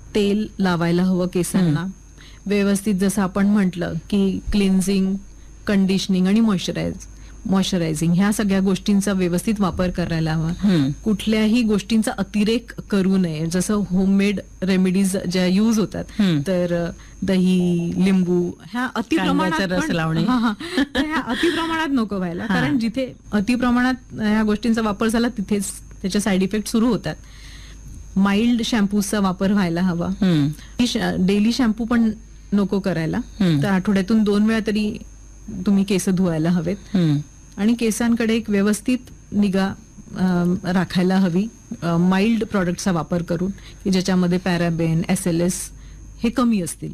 तेल लावायला हवं केसांना व्यवस्थित, जसं आपण म्हटलं की क्लिन्झिंग, कंडिशनिंग आणि मॉइश्चरायझिंग ह्या सगळ्या गोष्टींचा व्यवस्थित वापर करायला हवा. कुठल्याही गोष्टींचा अतिरेक करू नये. जसं होममेड रेमेडीज ज्या यूज होतात, तर दही, लिंबू ह्या अतिप्रमाणात रस लावणे, ह्या अतिप्रमाणात नको व्हायला. कारण जिथे अतिप्रमाणात ह्या गोष्टींचा वापर झाला तिथेच त्याचे साईड इफेक्ट सुरू होतात. माइल्ड शॅम्पूचा वापर व्हायला हवा. डेली शॅम्पू पण नको करायला. तर आठवड्यातून 2 वेळा तरी तुम्ही केस धुवायला हवेत. आणि केसांकडे एक व्यवस्थित निगा राखायला हवी, माइल्ड प्रॉडक्टचा वापर करून, की ज्याच्यामध्ये पॅराबेन, SLS हे कमी असतील.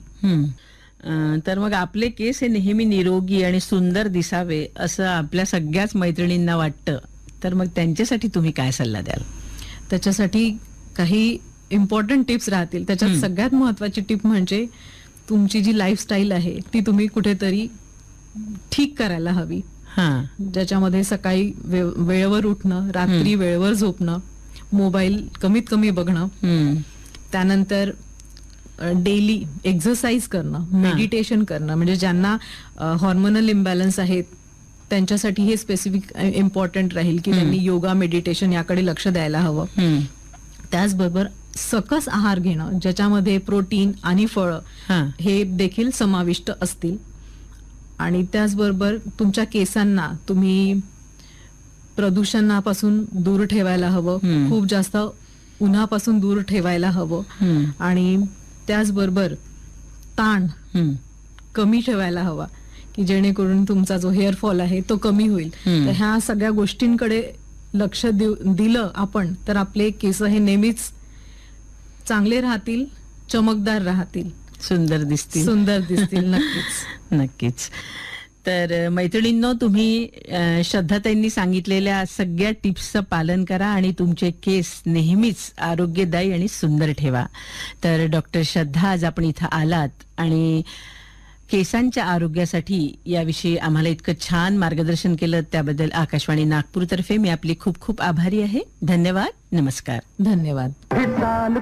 तर मग आपले केस हे नेहमी निरोगी आणि सुंदर दिसावे असं आपल्या सगळ्याच मैत्रिणींना वाटतं. तर मग त्यांच्यासाठी तुम्ही काय सल्ला द्याल? त्याच्यासाठी काही इम्पॉर्टंट टिप्स राहतील. त्याच्यात सगळ्यात महत्वाची टिप म्हणजे तुमची जी लाईफस्टाईल आहे ती तुम्ही कुठेतरी ठीक करायला हवी. ज्याच्यामध्ये सकाळी वेळेवर उठणं, रात्री वेळेवर झोपणं, मोबाईल कमीत कमी बघणं, त्यानंतर डेली एक्सरसाइज करणं, मेडिटेशन करणं. म्हणजे ज्यांना हॉर्मोनल इम्बॅलन्स आहेत त्यांच्यासाठी हे स्पेसिफिक इम्पॉर्टंट राहील की त्यांनी योगा, मेडिटेशन याकडे लक्ष द्यायला हवं. त्याचबरोबर सकस आहार घेणं, ज्याच्यामध्ये प्रोटीन आणि फळं हे देखील समाविष्ट असतील. आणि त्याचबरोबर तुमच्या केसांना तुम्ही प्रदूषणापासून दूर ठेवायला हवं, खूप जास्त उन्हापासून दूर ठेवायला हवं. आणि त्याचबरोबर ताण कमी ठेवायला हवा, की जेणेकरून तुमचा जो हेअरफॉल आहे तो कमी होईल. तर ह्या सगळ्या गोष्टींकडे लक्ष दिलं आपण तर आपले केस हे नेहमीच चांगले राहतील, चमकदार राहतील, सुंदर दिसतील. नक्कीच. तर मैत्रिणींनो, तुम्ही श्रद्धाताईंनी सांगितलेल्या सगळ्या टिप्सचं पालन करा आणि तुमचे केस नेहमीच आरोग्यदायी आणि सुंदर ठेवा. तर डॉक्टर श्रद्धा, आज आपण इथं आलात आणि केसांच्या आरोग्यासाठी याविषयी आम्हाला इतकं छान मार्गदर्शन केलं, त्याबद्दल आकाशवाणी नागपूरतर्फे मी आपली खूप खूप आभारी आहे. धन्यवाद. नमस्कार. धन्यवाद.